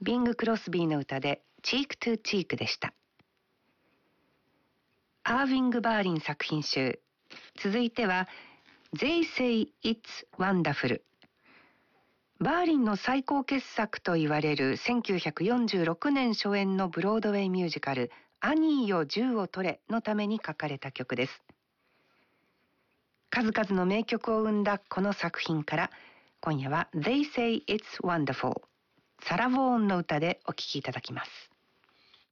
ビング・クロスビーの歌でチークトゥチークでした。アーヴィング・バーリン作品集。続いては They Say It's Wonderful。バーリンの最高傑作と言われる1946年初演のブロードウェイミュージカルアニーよ銃を取れのために書かれた曲です。数々の名曲を生んだこの作品から今夜は They Say It's Wonderful、サラ・ヴォーンの歌でお聴きいただきます。